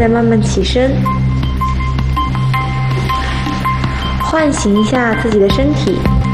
再慢慢起身，唤醒一下自己的身体。